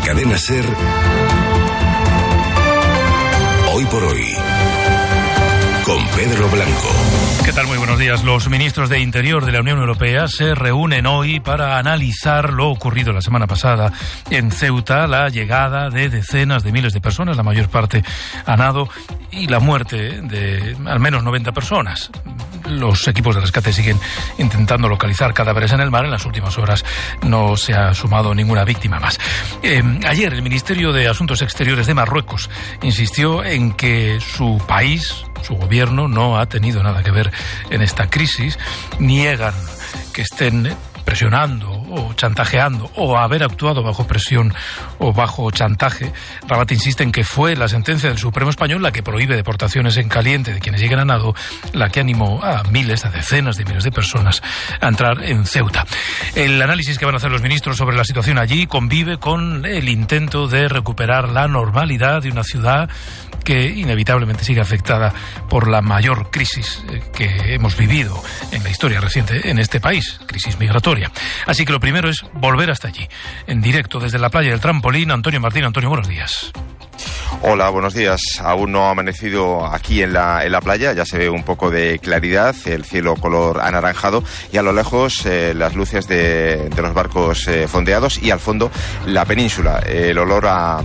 cadena SER, Hoy por Hoy, con Pedro Blanco. ¿Qué tal? Muy buenos días. Los ministros de Interior de la Unión Europea se reúnen hoy para analizar lo ocurrido la semana pasada en Ceuta, la llegada de decenas de miles de personas, la mayor parte a nado, y la muerte de al menos 90 personas. Los equipos de rescate siguen intentando localizar cadáveres en el mar. En las últimas horas no se ha sumado ninguna víctima más. Ayer el Ministerio de Asuntos Exteriores de Marruecos insistió en que su país, su gobierno, no ha tenido nada que ver en esta crisis. Niegan que estén presionando o chantajeando o haber actuado bajo presión o bajo chantaje. Rabat insiste en que fue la sentencia del Supremo Español la que prohíbe deportaciones en caliente de quienes lleguen a nado, la que animó a miles, a decenas de miles de personas a entrar en Ceuta. El análisis que van a hacer los ministros sobre la situación allí convive con el intento de recuperar la normalidad de una ciudad que inevitablemente sigue afectada por la mayor crisis que hemos vivido en la historia reciente en este país, crisis migratoria. Así que lo primero es volver hasta allí, en directo desde la playa del Trampolín. Antonio Martín. Antonio, buenos días. Hola, buenos días. Aún no ha amanecido aquí en la playa, ya se ve un poco de claridad, el cielo color anaranjado y a lo lejos las luces de los barcos fondeados y al fondo la península. El olor a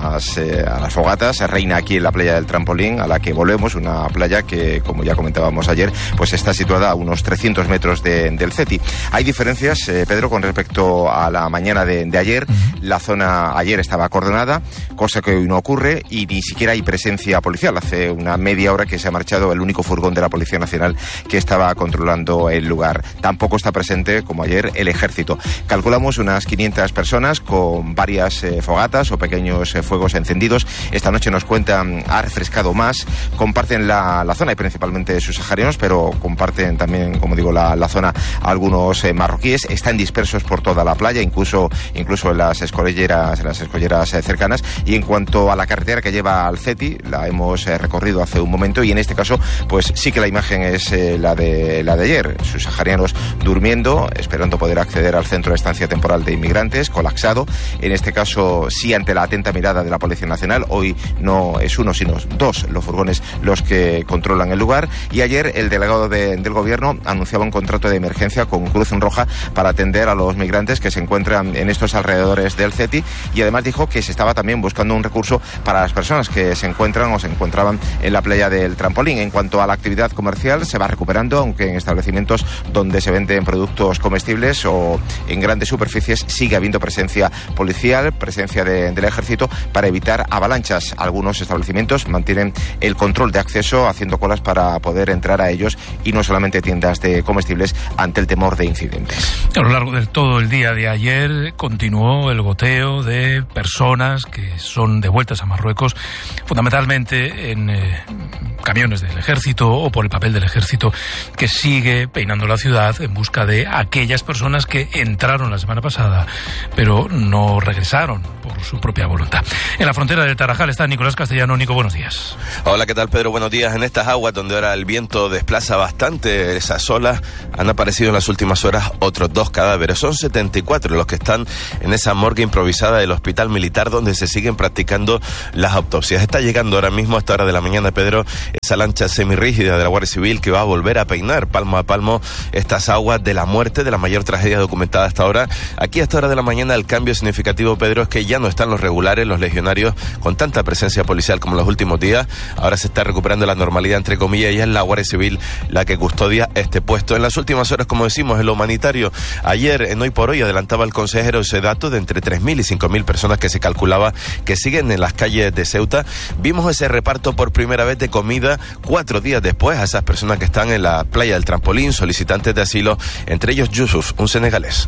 las fogatas reina aquí en la playa del Trampolín, a la que volvemos, una playa que, como ya comentábamos ayer, pues está situada a unos 300 metros del CETI. Hay diferencias, Pedro, con respecto a la mañana de ayer. La zona ayer estaba acordonada, cosa que hoy no ocurre, y ni siquiera hay presencia policial. Hace una media hora que se ha marchado el único furgón de la Policía Nacional que estaba controlando el lugar. Tampoco está presente, como ayer, el ejército. Calculamos unas 500 personas con varias fogatas o pequeños fuegos encendidos. Esta noche nos cuentan, ha refrescado más. Comparten la zona y principalmente subsaharianos, pero comparten también, como digo, la zona algunos marroquíes. Están dispersos por toda la playa, incluso en las escolleras cercanas. Y en cuanto a la carretera que lleva al CETI, la hemos recorrido hace un momento y en este caso pues sí que la imagen es la de ayer, subsaharianos durmiendo, esperando poder acceder al centro de estancia temporal de inmigrantes, colapsado. En este caso sí, ante la atenta mirada de la Policía Nacional. Hoy no es uno sino dos los furgones los que controlan el lugar, y ayer el delegado del gobierno anunciaba un contrato de emergencia con Cruz Roja para atender a los migrantes que se encuentran en estos alrededores del CETI, y además dijo que se estaba también buscando un recurso para las personas que se encuentran o se encontraban en la playa del Trampolín. En cuanto a la actividad comercial, se va recuperando, aunque en establecimientos donde se venden productos comestibles o en grandes superficies sigue habiendo presencia policial, presencia del ejército para evitar avalanchas. Algunos establecimientos mantienen el control de acceso, haciendo colas para poder entrar a ellos, y no solamente tiendas de comestibles, ante el temor de incidentes. A lo largo de todo el día de ayer continuó el goteo de personas que son devueltas a Marruecos, fundamentalmente en camiones del ejército o por el papel del ejército, que sigue peinando la ciudad en busca de aquellas personas que entraron la semana pasada pero no regresaron por su propia voluntad. En la frontera del Tarajal está Nicolás Castellano. Nico, buenos días. Hola, ¿qué tal, Pedro? Buenos días. En estas aguas donde ahora el viento desplaza bastante esas olas, han aparecido en las últimas horas otros 2 cadáveres. Son 74 los que están en esa morgue improvisada del Hospital Militar, donde se siguen practicando las autopsias. Está llegando ahora mismo a esta hora de la mañana, Pedro, esa lancha semirrígida de la Guardia Civil que va a volver a peinar palmo a palmo estas aguas de la muerte, de la mayor tragedia documentada hasta ahora. Aquí a esta hora de la mañana el cambio significativo, Pedro, es que ya no están los regulares, los legionarios con tanta presencia policial como en los últimos días. Ahora se está recuperando la normalidad, entre comillas, y es la Guardia Civil la que custodia este puesto. En las últimas horas, como decimos, en lo humanitario, ayer en Hoy por Hoy adelantaba el consejero ese dato de entre 3.000 y 5.000 personas que se calculaba que siguen en las calles de Ceuta. Vimos ese reparto por primera vez de comida 4 días después a esas personas que están en la playa del Trampolín, solicitantes de asilo, entre ellos Yusuf, un senegalés.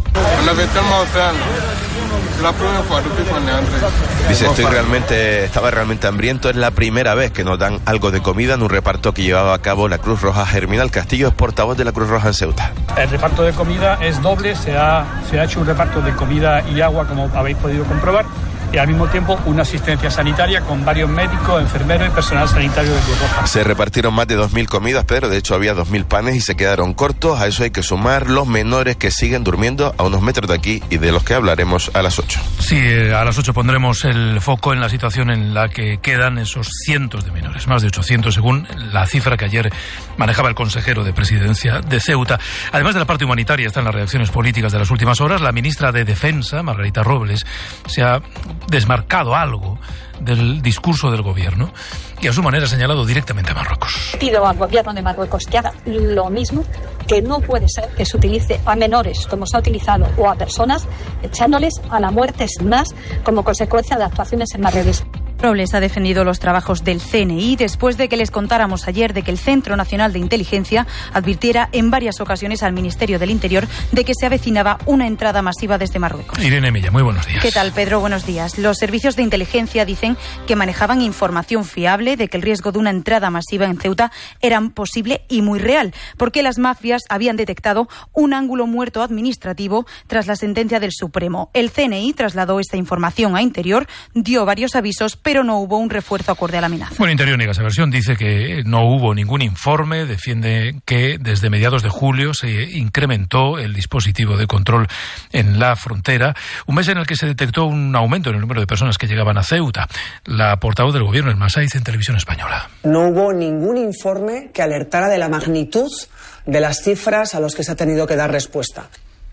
Dice, estaba realmente hambriento, es la primera vez que nos dan algo de comida en un reparto que llevaba a cabo la Cruz Roja. Germinal Castillo es portavoz de la Cruz Roja en Ceuta. El reparto de comida es doble, se ha hecho un reparto de comida y agua, como habéis podido comprobar. y al mismo tiempo una asistencia sanitaria con varios médicos, enfermeros y personal sanitario de Cruz Roja. Se repartieron más de 2.000 comidas, Pedro. De hecho, había 2.000 panes y se quedaron cortos. A eso hay que sumar los menores que siguen durmiendo a unos metros de aquí y de los que hablaremos a las 8. Sí, a las 8 pondremos el foco en la situación en la que quedan esos cientos de menores, más de 800 según la cifra que ayer manejaba el consejero de Presidencia de Ceuta. Además de la parte humanitaria, están las reacciones políticas de las últimas horas. La ministra de Defensa, Margarita Robles, se ha desmarcado algo del discurso del gobierno y a su manera ha señalado directamente a Marruecos. Pido al gobierno de Marruecos que haga lo mismo, que no puede ser que se utilice a menores como se ha utilizado o a personas echándoles a la muerte sin más como consecuencia de actuaciones en Marruecos. Robles ha defendido los trabajos del CNI después de que les contáramos ayer de que el Centro Nacional de Inteligencia advirtiera en varias ocasiones al Ministerio del Interior de que se avecinaba una entrada masiva desde Marruecos. Irene Milla, muy buenos días. ¿Qué tal, Pedro? Buenos días. Los servicios de inteligencia dicen que manejaban información fiable de que el riesgo de una entrada masiva en Ceuta era posible y muy real, porque las mafias habían detectado un ángulo muerto administrativo tras la sentencia del Supremo. El CNI trasladó esta información a Interior, dio varios avisos, pero no hubo un refuerzo acorde a la amenaza. Bueno, Interior niega esa versión, dice que no hubo ningún informe, defiende que desde mediados de julio se incrementó el dispositivo de control en la frontera, un mes en el que se detectó un aumento en el número de personas que llegaban a Ceuta. La portavoz del gobierno, Elma Saiz, en Televisión Española. No hubo ningún informe que alertara de la magnitud de las cifras a los que se ha tenido que dar respuesta.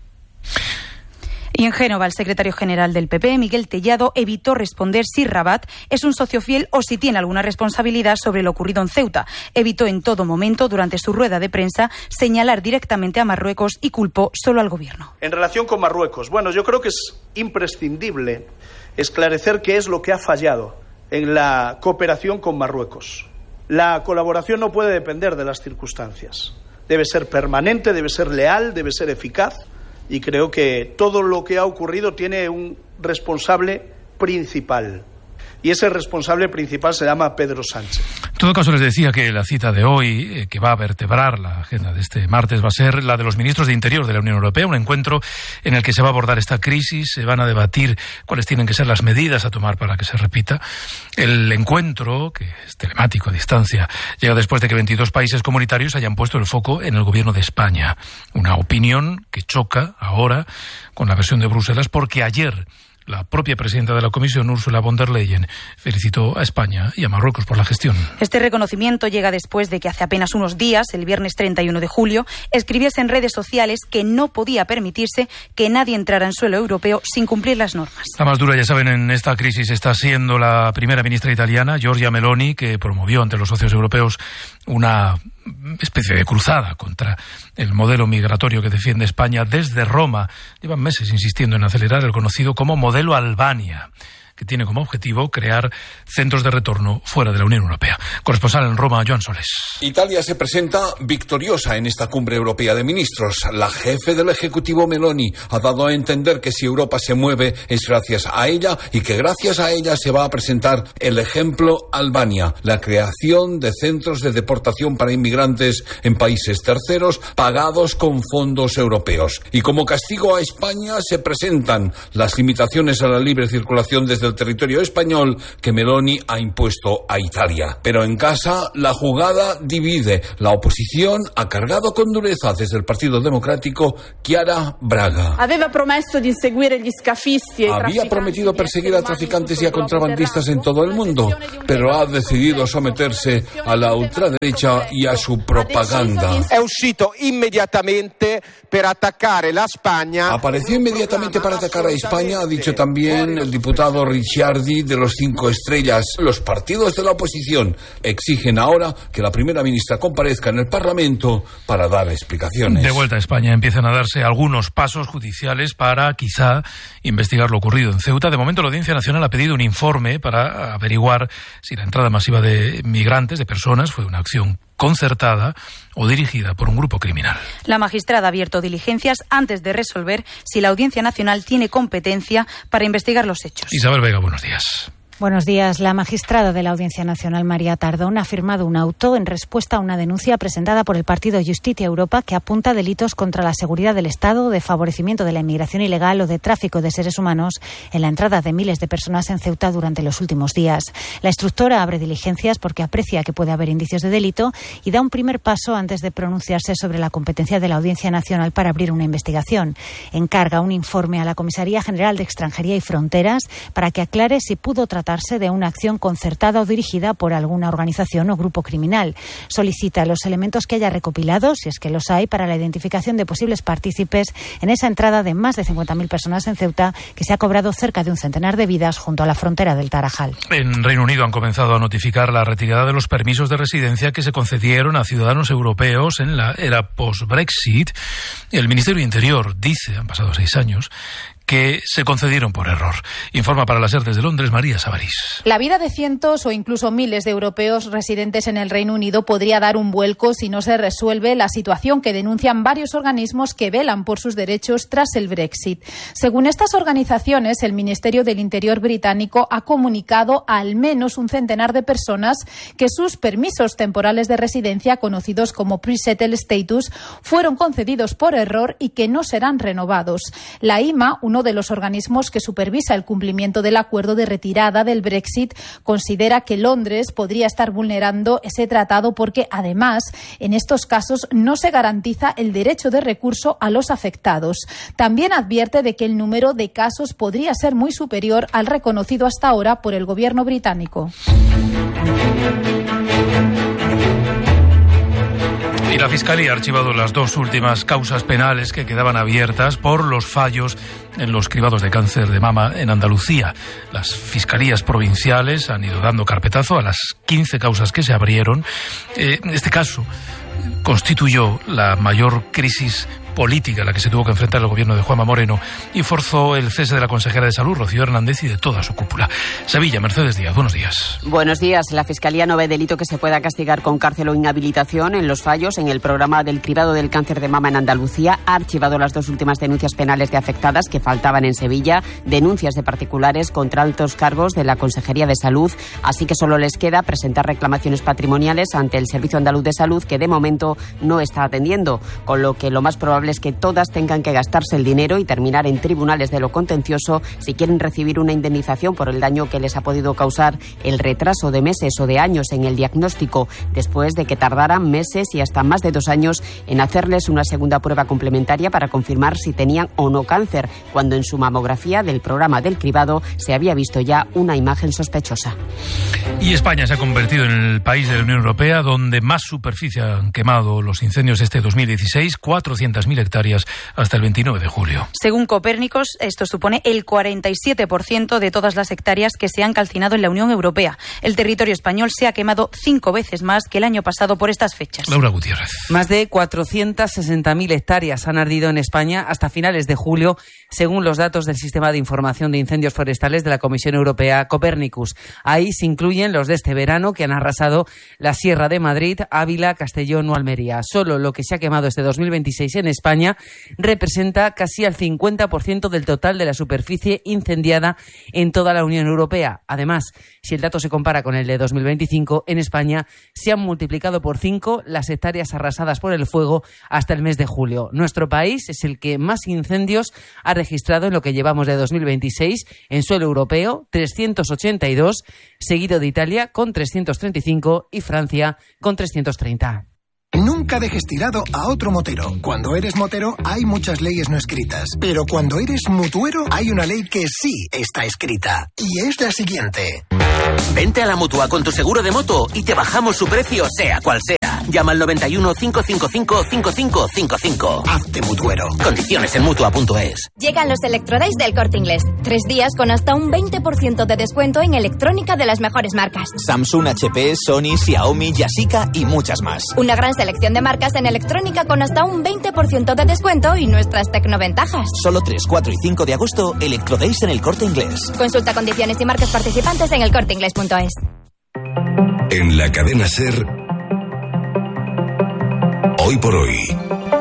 Y en Génova, el secretario general del PP, Miguel Tellado, evitó responder si Rabat es un socio fiel o si tiene alguna responsabilidad sobre lo ocurrido en Ceuta. Evitó en todo momento, durante su rueda de prensa, señalar directamente a Marruecos y culpó solo al gobierno. En relación con Marruecos, bueno, yo creo que es imprescindible esclarecer qué es lo que ha fallado en la cooperación con Marruecos. La colaboración no puede depender de las circunstancias. Debe ser permanente, debe ser leal, debe ser eficaz. Y creo que todo lo que ha ocurrido tiene un responsable principal. Y ese responsable principal se llama Pedro Sánchez. En todo caso, les decía que la cita de hoy, que va a vertebrar la agenda de este martes, va a ser la de los ministros de Interior de la Unión Europea, un encuentro en el que se va a abordar esta crisis, se van a debatir cuáles tienen que ser las medidas a tomar para que se repita. El encuentro, que es telemático a distancia, llega después de que 22 países comunitarios hayan puesto el foco en el gobierno de España. Una opinión que choca ahora con la versión de Bruselas, porque ayer la propia presidenta de la Comisión, Ursula von der Leyen, felicitó a España y a Marruecos por la gestión. Este reconocimiento llega después de que hace apenas unos días, el viernes 31 de julio, escribiese en redes sociales que no podía permitirse que nadie entrara en suelo europeo sin cumplir las normas. La más dura, ya saben, en esta crisis está siendo la primera ministra italiana, Giorgia Meloni, que promovió ante los socios europeos una especie de cruzada contra el modelo migratorio que defiende España desde Roma. Llevan meses insistiendo en acelerar el conocido como modelo Albania, que tiene como objetivo crear centros de retorno fuera de la Unión Europea. Corresponsal en Roma, Joan Soles. Italia se presenta victoriosa en esta cumbre europea de ministros. La jefe del Ejecutivo, Meloni, ha dado a entender que si Europa se mueve es gracias a ella y que gracias a ella se va a presentar el ejemplo Albania, la creación de centros de deportación para inmigrantes en países terceros pagados con fondos europeos. Y como castigo a España se presentan las limitaciones a la libre circulación desde el territorio español que Meloni ha impuesto a Italia. Pero en casa la jugada divide. La oposición ha cargado con dureza desde el Partido Democrático Chiara Braga. Había prometido perseguir a traficantes y a contrabandistas en todo el mundo, pero ha decidido someterse a la ultraderecha y a su propaganda. Apareció inmediatamente para atacar a España, ha dicho también el diputado Ricciardi de los 5 Estrellas. Los partidos de la oposición exigen ahora que la primera ministra comparezca en el Parlamento para dar explicaciones. De vuelta a España empiezan a darse algunos pasos judiciales para quizá investigar lo ocurrido en Ceuta. De momento la Audiencia Nacional ha pedido un informe para averiguar si la entrada masiva de migrantes, de personas, fue una acción concertada o dirigida por un grupo criminal. La magistrada ha abierto diligencias antes de resolver si la Audiencia Nacional tiene competencia para investigar los hechos. Isabel Vega, buenos días. Buenos días. La magistrada de la Audiencia Nacional, María Tardón, ha firmado un auto en respuesta a una denuncia presentada por el partido Justicia Europa que apunta a delitos contra la seguridad del Estado, de favorecimiento de la inmigración ilegal o de tráfico de seres humanos en la entrada de miles de personas en Ceuta durante los últimos días. La instructora abre diligencias porque aprecia que puede haber indicios de delito y da un primer paso antes de pronunciarse sobre la competencia de la Audiencia Nacional para abrir una investigación. Encarga un informe a la Comisaría General de Extranjería y Fronteras para que aclare si pudo tratarse de una acción concertada o dirigida por alguna organización o grupo criminal. Solicita los elementos que haya recopilado, si es que los hay, para la identificación de posibles partícipes en esa entrada de más de 50.000 personas en Ceuta, que se ha cobrado cerca de un centenar de vidas junto a la frontera del Tarajal. En Reino Unido han comenzado a notificar la retirada de los permisos de residencia que se concedieron a ciudadanos europeos en la era post-Brexit. El Ministerio de Interior dice, han pasado 6 años, que se concedieron por error. Informa para la SER desde Londres, María Sabarís. La vida de cientos o incluso miles de europeos residentes en el Reino Unido podría dar un vuelco si no se resuelve la situación que denuncian varios organismos que velan por sus derechos tras el Brexit. Según estas organizaciones, el Ministerio del Interior británico ha comunicado a al menos un centenar de personas que sus permisos temporales de residencia, conocidos como pre-settled status, fueron concedidos por error y que no serán renovados. La IMA, uno de los organismos que supervisa el cumplimiento del acuerdo de retirada del Brexit, considera que Londres podría estar vulnerando ese tratado porque, además, en estos casos no se garantiza el derecho de recurso a los afectados. También advierte de que el número de casos podría ser muy superior al reconocido hasta ahora por el gobierno británico. Y la Fiscalía ha archivado las 2 últimas causas penales que quedaban abiertas por los fallos en los cribados de cáncer de mama en Andalucía. Las fiscalías provinciales han ido dando carpetazo a las 15 causas que se abrieron. Este caso constituyó la mayor crisis política a la que se tuvo que enfrentar el gobierno de Juanma Moreno y forzó el cese de la consejera de Salud, Rocío Hernández, y de toda su cúpula. Sevilla, Mercedes Díaz, buenos días. Buenos días. La Fiscalía no ve delito que se pueda castigar con cárcel o inhabilitación en los fallos en el programa del cribado del cáncer de mama en Andalucía. Ha archivado las 2 últimas denuncias penales de afectadas que faltaban en Sevilla, denuncias de particulares contra altos cargos de la Consejería de Salud, así que solo les queda presentar reclamaciones patrimoniales ante el Servicio Andaluz de Salud, que de momento no está atendiendo, con lo que lo más probable es que todas tengan que gastarse el dinero y terminar en tribunales de lo contencioso si quieren recibir una indemnización por el daño que les ha podido causar el retraso de meses o de años en el diagnóstico, después de que tardaran meses y hasta más de 2 años en hacerles una segunda prueba complementaria para confirmar si tenían o no cáncer, cuando en su mamografía del programa del cribado se había visto ya una imagen sospechosa. Y España se ha convertido en el país de la Unión Europea donde más superficie han quemado los incendios este 2016, 400.000 hectáreas hasta el 29 de julio. Según Copérnicos, esto supone el 47% de todas las hectáreas que se han calcinado en la Unión Europea. El territorio español se ha quemado 5 veces más que el año pasado por estas fechas. Laura Gutiérrez. Más de 460.000 hectáreas han ardido en España hasta finales de julio, según los datos del Sistema de Información de Incendios Forestales de la Comisión Europea Copérnicus. Ahí se incluyen los de este verano, que han arrasado la Sierra de Madrid, Ávila, Castellón o Almería. Solo lo que se ha quemado este 2026 en España representa casi el 50% del total de la superficie incendiada en toda la Unión Europea. Además, si el dato se compara con el de 2025, en España se han multiplicado por 5 las hectáreas arrasadas por el fuego hasta el mes de julio. Nuestro país es el que más incendios ha registrado en lo que llevamos de 2026 en suelo europeo, 382, seguido de Italia con 335 y Francia con 330. Nunca dejes tirado a otro motero. Cuando eres motero hay muchas leyes no escritas, pero cuando eres mutuero hay una ley que sí está escrita, y es la siguiente. Vente a la Mutua con tu seguro de moto y te bajamos su precio sea cual sea. Llama al 91 555 5555. Hazte mutuero. Condiciones en Mutua.es. Llegan los Electrodays del Corte Inglés. 3 días con hasta un 20% de descuento en electrónica de las mejores marcas. Samsung, HP, Sony, Xiaomi, Yashica y muchas más. Una gran selección de marcas en electrónica con hasta un 20% de descuento y nuestras tecnoventajas. Solo 3, 4 y 5 de agosto, Electrodays en el Corte Inglés. Consulta condiciones y marcas participantes en elcorteinglés.es. En la cadena SER, Hoy por Hoy,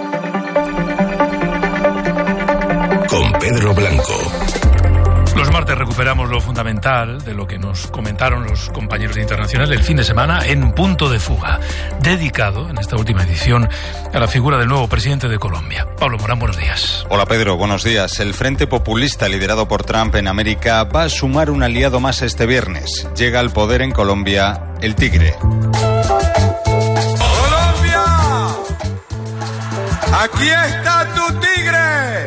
con Pedro Blanco. Los martes instante recuperamos lo fundamental de lo que nos comentaron los compañeros de Internacional el fin de semana en Punto de Fuga, dedicado en esta última edición a la figura del nuevo presidente de Colombia. Pablo Morán, buenos días. Hola Pedro, buenos días. El Frente Populista liderado por Trump en América va a sumar un aliado más este viernes. Llega al poder en Colombia el Tigre. ¡Colombia! ¡Aquí está tu tigre!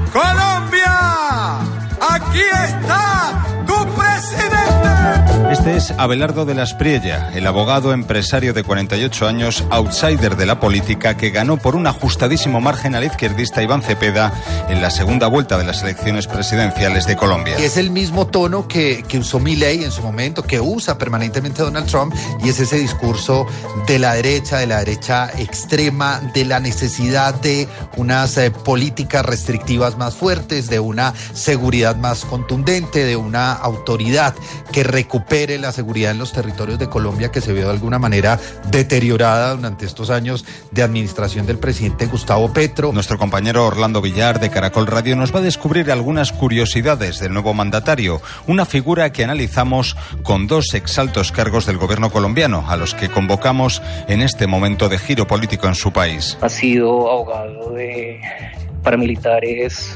¡Colombia! ¡Aquí está tu presidente! Este es Abelardo de la Espriella, el abogado empresario de 48 años, outsider de la política, que ganó por un ajustadísimo margen al izquierdista Iván Cepeda en la segunda vuelta de las elecciones presidenciales de Colombia. Es el mismo tono que usó Milei en su momento, que usa permanentemente Donald Trump, y es ese discurso de la derecha extrema, de la necesidad de unas políticas restrictivas más fuertes, de una seguridad más contundente, de una autoridad que recupere la seguridad en los territorios de Colombia, que se vio de alguna manera deteriorada durante estos años de administración del presidente Gustavo Petro. Nuestro compañero Orlando Villar de Caracol Radio nos va a descubrir algunas curiosidades del nuevo mandatario, una figura que analizamos con dos exaltos cargos del gobierno colombiano, a los que convocamos en este momento de giro político en su país. Ha sido abogado de paramilitares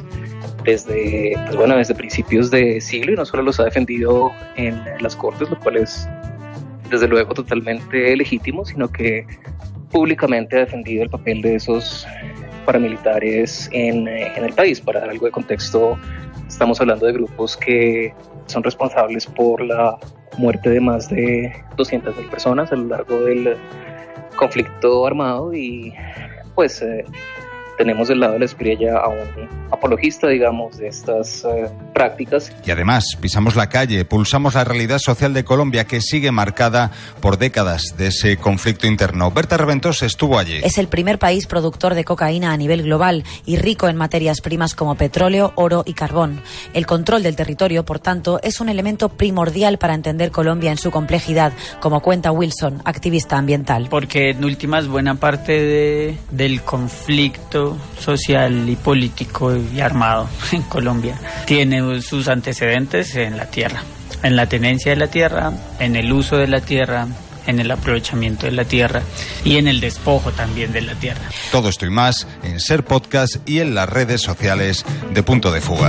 desde principios de siglo, y no solo los ha defendido en las cortes, lo cual es desde luego totalmente legítimo, sino que públicamente ha defendido el papel de esos paramilitares en el país. Para dar algo de contexto, estamos hablando de grupos que son responsables por la muerte de más de 200.000 personas a lo largo del conflicto armado, y pues tenemos del lado de la Espriella a un apologista, digamos, de estas prácticas. Y además, pisamos la calle, pulsamos la realidad social de Colombia, que sigue marcada por décadas de ese conflicto interno. Berta Reventós estuvo allí. Es el primer país productor de cocaína a nivel global y rico en materias primas como petróleo, oro y carbón. El control del territorio, por tanto, es un elemento primordial para entender Colombia en su complejidad, como cuenta Wilson, activista ambiental. Porque en últimas, buena parte del conflicto social y político y armado en Colombia tiene sus antecedentes en la tierra, en la tenencia de la tierra, en el uso de la tierra, en el aprovechamiento de la tierra y en el despojo también de la tierra. Todo esto y más en Ser Podcast y en las redes sociales de Punto de Fuga.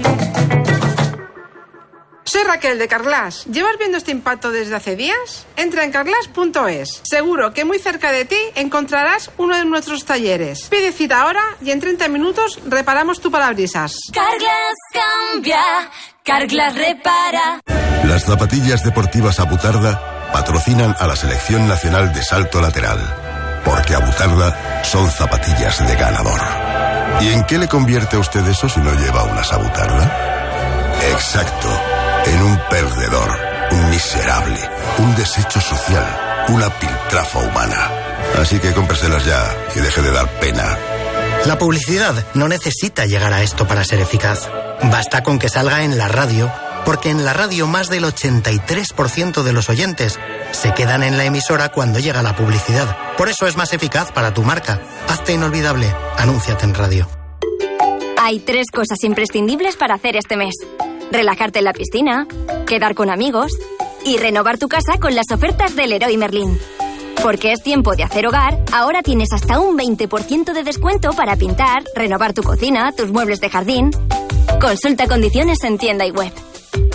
Soy Raquel de Carglass. ¿Llevas viendo este impacto desde hace días? Entra en carglass.es. Seguro que muy cerca de ti encontrarás uno de nuestros talleres. Pide cita ahora y en 30 minutos reparamos tu parabrisas. Carglass cambia, Carglass repara. Las zapatillas deportivas Abutarda patrocinan a la Selección Nacional de Salto Lateral, porque Abutarda son zapatillas de ganador. ¿Y en qué le convierte a usted eso si no lleva unas Abutarda? Exacto. En un perdedor, un miserable, un desecho social, una piltrafa humana. Así que cómpreselas ya y deje de dar pena. La publicidad no necesita llegar a esto para ser eficaz. Basta con que salga en la radio, porque en la radio más del 83% de los oyentes se quedan en la emisora cuando llega la publicidad. Por eso es más eficaz para tu marca. Hazte inolvidable. Anúnciate en radio. Hay 3 cosas imprescindibles para hacer este mes: relajarte en la piscina, quedar con amigos y renovar tu casa con las ofertas del Leroy Merlin. Porque es tiempo de hacer hogar, ahora tienes hasta un 20% de descuento para pintar, renovar tu cocina, tus muebles de jardín. Consulta condiciones en tienda y web.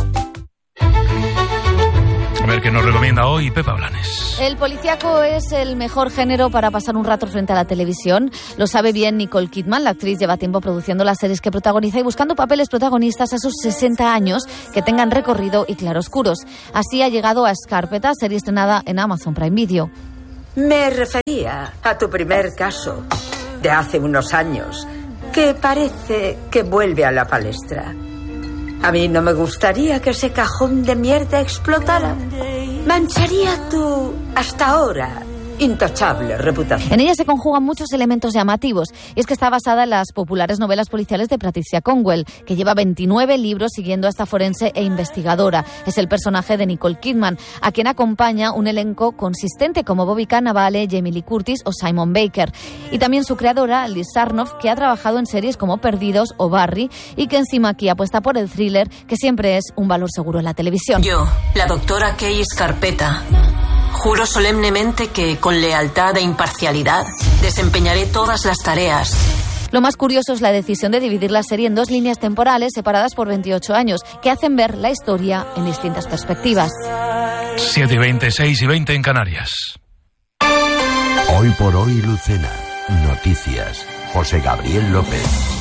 A ver qué nos recomienda hoy Pepa Blanes. El policíaco es el mejor género para pasar un rato frente a la televisión. Lo sabe bien Nicole Kidman. La actriz lleva tiempo produciendo las series que protagoniza y buscando papeles protagonistas a sus 60 años que tengan recorrido y claroscuros. Así ha llegado a Escarpeta, serie estrenada en Amazon Prime Video. Me refería a tu primer caso de hace unos años, que parece que vuelve a la palestra. A mí no me gustaría que ese cajón de mierda explotara. Mancharía tu hasta ahora intachable reputación. En ella se conjugan muchos elementos llamativos, y es que está basada en las populares novelas policiales de Patricia Cornwell, que lleva 29 libros siguiendo a esta forense e investigadora. Es el personaje de Nicole Kidman, a quien acompaña un elenco consistente como Bobby Cannavale, Jamie Lee Curtis o Simon Baker. Y también su creadora, Liz Sarnoff, que ha trabajado en series como Perdidos o Barry, y que encima aquí apuesta por el thriller, que siempre es un valor seguro en la televisión. Yo, la doctora Kay Scarpetta, juro solemnemente que, con lealtad e imparcialidad, desempeñaré todas las tareas. Lo más curioso es la decisión de dividir la serie en 2 líneas temporales separadas por 28 años, que hacen ver la historia en distintas perspectivas. 7:20, 6:20 en Canarias. Hoy por hoy, Lucena. Noticias. José Gabriel López.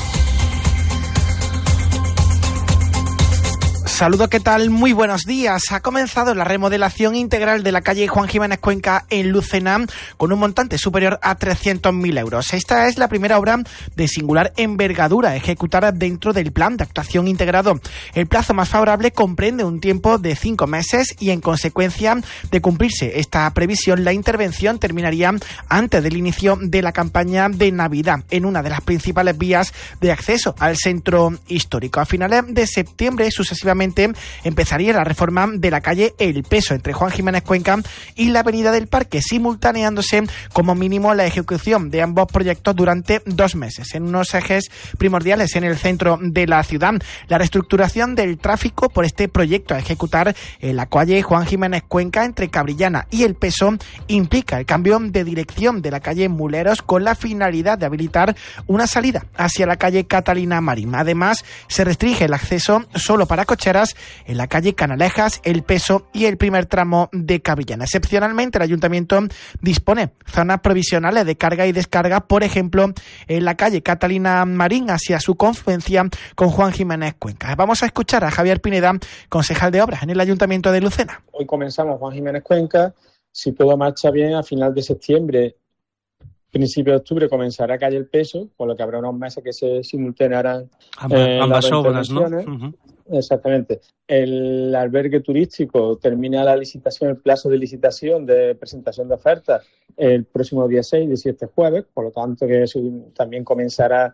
Saludos, ¿qué tal? Muy buenos días. Ha comenzado la remodelación integral de la calle Juan Jiménez Cuenca en Lucena con un montante superior a 300.000 euros. Esta es la primera obra de singular envergadura ejecutada dentro del plan de actuación integrado. El plazo más favorable comprende un tiempo de 5 meses y, en consecuencia de cumplirse esta previsión, la intervención terminaría antes del inicio de la campaña de Navidad en una de las principales vías de acceso al centro histórico. A finales de septiembre, sucesivamente, empezaría la reforma de la calle El Peso entre Juan Jiménez Cuenca y la avenida del Parque, simultaneándose como mínimo la ejecución de ambos proyectos durante 2 meses, en unos ejes primordiales en el centro de la ciudad. La reestructuración del tráfico por este proyecto a ejecutar en la calle Juan Jiménez Cuenca entre Cabrillana y El Peso implica el cambio de dirección de la calle Muleros con la finalidad de habilitar una salida hacia la calle Catalina Marín. Además, se restringe el acceso solo para cocheras en la calle Canalejas, El Peso y el primer tramo de Cabrillana. Excepcionalmente, el Ayuntamiento dispone zonas provisionales de carga y descarga, por ejemplo, en la calle Catalina Marín hacia su confluencia con Juan Jiménez Cuenca. Vamos a escuchar a Javier Pineda, concejal de Obras en el Ayuntamiento de Lucena. Hoy comenzamos Juan Jiménez Cuenca. Si todo marcha bien, a final de septiembre, principio de octubre, comenzará calle El Peso, por lo que habrá unos meses que se simultanearán ambas obras, ¿no? Uh-huh. Exactamente. El albergue turístico termina la licitación, el plazo de licitación de presentación de ofertas el próximo día 6, de este jueves, por lo tanto que también comenzará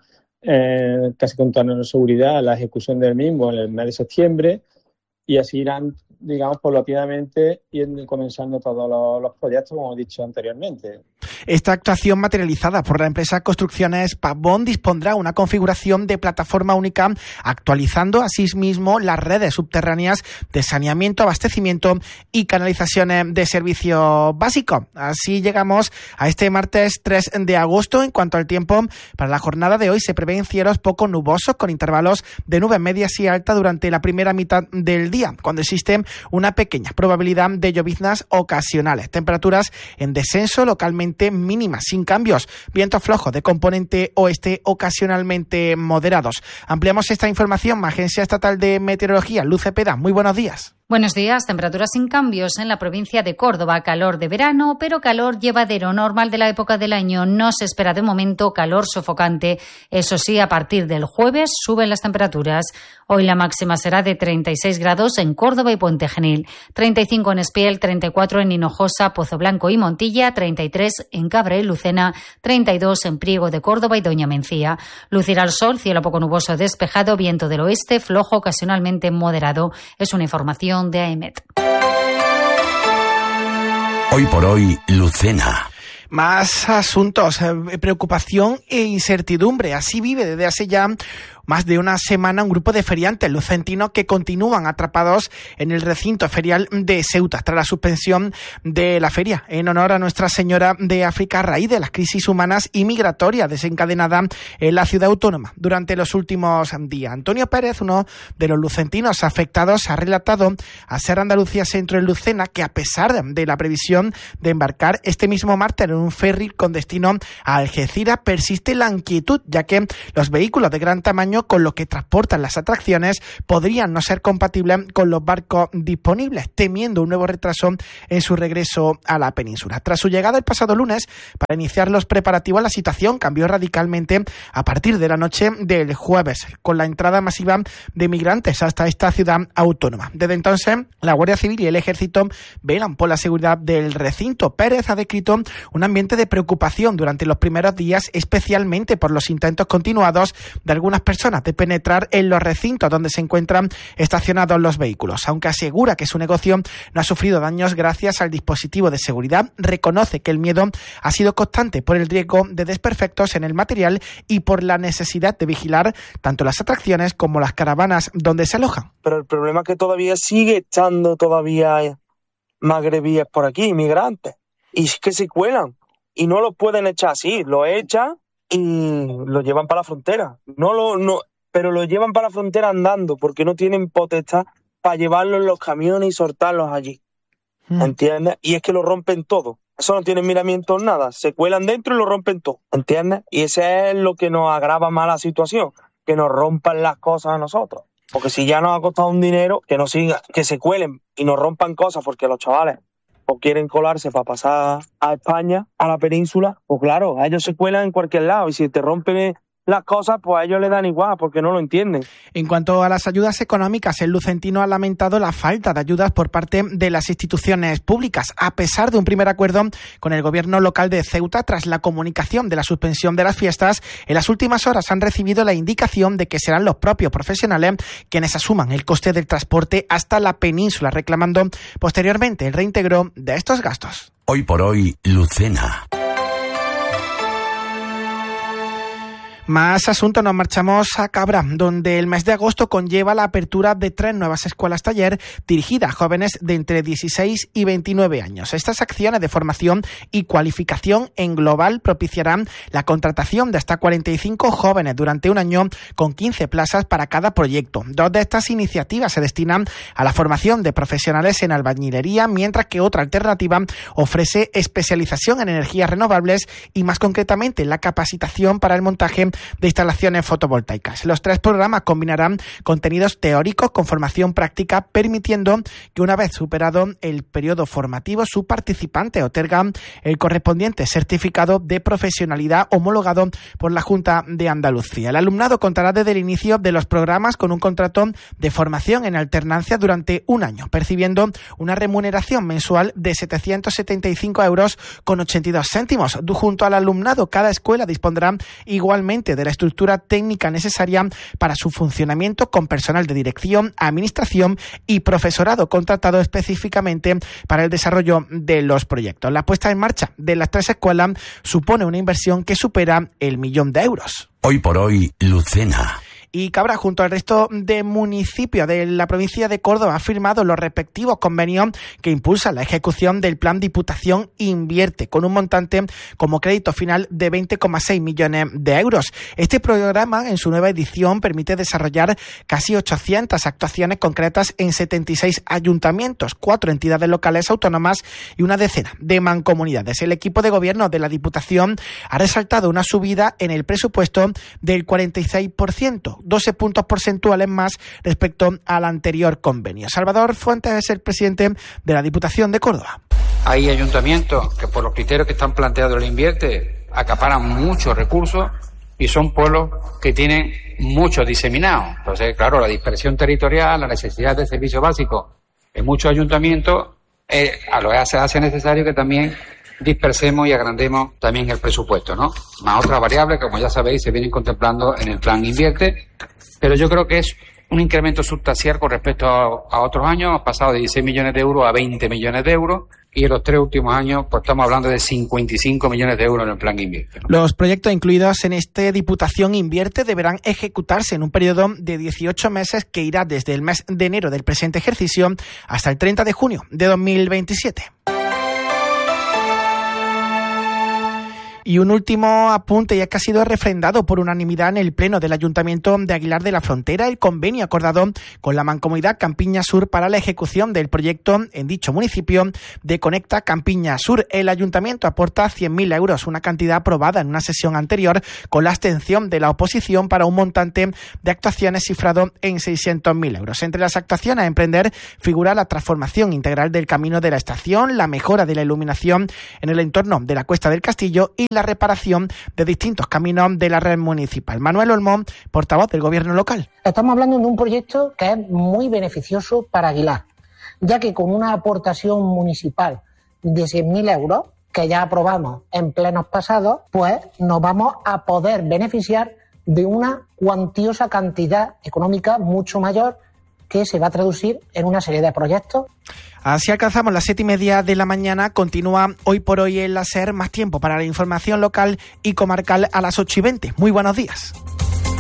casi con toda seguridad la ejecución del mismo en el mes de septiembre, y así irán, digamos, paulatinamente yendo comenzando todos los proyectos, como he dicho anteriormente. Esta actuación, materializada por la empresa Construcciones Pavón, dispondrá una configuración de plataforma única, actualizando asimismo las redes subterráneas de saneamiento, abastecimiento y canalizaciones de servicio básico. Así llegamos a este martes 3 de agosto. En cuanto al tiempo, para la jornada de hoy se prevén cielos poco nubosos con intervalos de nubes medias y altas durante la primera mitad del día, cuando existe una pequeña probabilidad de lloviznas ocasionales. Temperaturas en descenso, localmente mínimas, sin cambios. Vientos flojos de componente oeste, ocasionalmente moderados. Ampliamos esta información. Agencia Estatal de Meteorología, Luz Cepeda. Muy buenos días. Buenos días. Temperaturas sin cambios en la provincia de Córdoba. Calor de verano, pero calor llevadero, normal de la época del año. No se espera de momento calor sofocante. Eso sí, a partir del jueves suben las temperaturas. Hoy la máxima será de 36 grados en Córdoba y Puente Genil, 35 en Espiel, 34 en Hinojosa, Pozo Blanco y Montilla, 33 en Cabra y Lucena, 32 en Priego de Córdoba y Doña Mencía. Lucirá el sol, cielo poco nuboso despejado, viento del oeste, flojo ocasionalmente moderado. Es una información de AEMET. Hoy por hoy, Lucena. Más asuntos, preocupación e incertidumbre. Así vive desde hace ya más de una semana un grupo de feriantes lucentinos que continúan atrapados en el recinto ferial de Ceuta tras la suspensión de la feria en honor a Nuestra Señora de África a raíz de las crisis humanas y migratorias desencadenadas en la ciudad autónoma durante los últimos días. Antonio Pérez, uno de los lucentinos afectados, ha relatado a Ser Andalucía Centro en Lucena que, a pesar de la previsión de embarcar este mismo martes en un ferry con destino a Algeciras, persiste la inquietud, ya que los vehículos de gran tamaño año, con lo que transportan las atracciones podrían no ser compatibles con los barcos disponibles, temiendo un nuevo retraso en su regreso a la península. Tras su llegada el pasado lunes, para iniciar los preparativos, la situación cambió radicalmente a partir de la noche del jueves, con la entrada masiva de migrantes hasta esta ciudad autónoma. Desde entonces, la Guardia Civil y el Ejército velan por la seguridad del recinto. Pérez ha descrito un ambiente de preocupación durante los primeros días, especialmente por los intentos continuados de algunas personas de penetrar en los recintos donde se encuentran estacionados los vehículos. Aunque asegura que su negocio no ha sufrido daños gracias al dispositivo de seguridad, reconoce que el miedo ha sido constante por el riesgo de desperfectos en el material y por la necesidad de vigilar tanto las atracciones como las caravanas donde se alojan. Pero el problema es que todavía sigue estando magrebíes por aquí, inmigrantes, y es que se cuelan y no los pueden echar así, lo echan y lo llevan para la frontera. Pero lo llevan para la frontera andando porque no tienen potestad para llevarlos en los camiones y soltarlos allí. ¿Entiendes? Y es que lo rompen todo. Eso no tiene miramientos nada. Se cuelan dentro y lo rompen todo. ¿Entiendes? Y ese es lo que nos agrava más la situación, que nos rompan las cosas a nosotros. Porque si ya nos ha costado un dinero, que nos siga, que se cuelen y nos rompan cosas porque los chavales o quieren colarse para pasar a España, a la península, pues claro, a ellos se cuelan en cualquier lado y si te rompen las cosas, pues a ellos les dan igual porque no lo entienden. En cuanto a las ayudas económicas, el lucentino ha lamentado la falta de ayudas por parte de las instituciones públicas, a pesar de un primer acuerdo con el gobierno local de Ceuta. Tras la comunicación de la suspensión de las fiestas, en las últimas horas han recibido la indicación de que serán los propios profesionales quienes asuman el coste del transporte hasta la península, reclamando posteriormente el reintegro de estos gastos. Hoy por hoy, Lucena. Más asuntos, nos marchamos a Cabra, donde el mes de agosto conlleva la apertura de 3 nuevas escuelas taller dirigidas a jóvenes de entre 16 y 29 años. Estas acciones de formación y cualificación en global propiciarán la contratación de hasta 45 jóvenes durante un año, con 15 plazas para cada proyecto. 2 de estas iniciativas se destinan a la formación de profesionales en albañilería, mientras que otra alternativa ofrece especialización en energías renovables y, más concretamente, la capacitación para el montaje de instalaciones fotovoltaicas. Los 3 programas combinarán contenidos teóricos con formación práctica, permitiendo que, una vez superado el periodo formativo, su participante obtenga el correspondiente certificado de profesionalidad homologado por la Junta de Andalucía. El alumnado contará desde el inicio de los programas con un contrato de formación en alternancia durante un año, percibiendo una remuneración mensual de 775 euros con 82 céntimos. Junto al alumnado, cada escuela dispondrá igualmente de la estructura técnica necesaria para su funcionamiento, con personal de dirección, administración y profesorado contratado específicamente para el desarrollo de los proyectos. La puesta en marcha de las 3 escuelas supone una inversión que supera el 1.000.000 de euros. Hoy por hoy, Lucena. Y Cabra, junto al resto de municipios de la provincia de Córdoba, ha firmado los respectivos convenios que impulsan la ejecución del Plan Diputación Invierte, con un montante como crédito final de 20,6 millones de euros. Este programa, en su nueva edición, permite desarrollar casi 800 actuaciones concretas en 76 ayuntamientos, 4 entidades locales autónomas y una decena de mancomunidades. El equipo de gobierno de la Diputación ha resaltado una subida en el presupuesto del 46%, 12 puntos porcentuales más respecto al anterior convenio. Salvador Fuentes es el presidente de la Diputación de Córdoba. Hay ayuntamientos que, por los criterios que están planteados en el Invierte, acaparan muchos recursos y son pueblos que tienen muchos diseminados. Entonces, claro, la dispersión territorial, la necesidad de servicios básicos en muchos ayuntamientos, a lo que hace necesario que también dispersemos y agrandemos también el presupuesto, ¿no? Más otras variables que, como ya sabéis, se vienen contemplando en el Plan Invierte, pero yo creo que es un incremento sustancial con respecto a otros años. Hemos pasado de 16 millones de euros a 20 millones de euros y en los 3 últimos años pues estamos hablando de 55 millones de euros en el Plan Invierte. Los proyectos incluidos en este Diputación Invierte deberán ejecutarse en un periodo de 18 meses que irá desde el mes de enero del presente ejercicio hasta el 30 de junio de 2027. Y un último apunte, ya que ha sido refrendado por unanimidad en el Pleno del Ayuntamiento de Aguilar de la Frontera el convenio acordado con la Mancomunidad Campiña Sur para la ejecución del proyecto en dicho municipio de Conecta Campiña Sur. El Ayuntamiento aporta 100.000 euros, una cantidad aprobada en una sesión anterior con la abstención de la oposición, para un montante de actuaciones cifrado en 600.000 euros. Entre las actuaciones a emprender figura la transformación integral del camino de la estación, la mejora de la iluminación en el entorno de la Cuesta del Castillo y la reparación de distintos caminos de la red municipal. Manuel Olmón, portavoz del Gobierno local. Estamos hablando de un proyecto que es muy beneficioso para Aguilar, ya que con una aportación municipal de 100.000 euros, que ya aprobamos en plenos pasados, pues nos vamos a poder beneficiar de una cuantiosa cantidad económica mucho mayor, que se va a traducir en una serie de proyectos. Así alcanzamos las 7:30 de la mañana. Continúa Hoy por Hoy en la SER. Más tiempo para la información local y comarcal a las 8:20. Muy buenos días.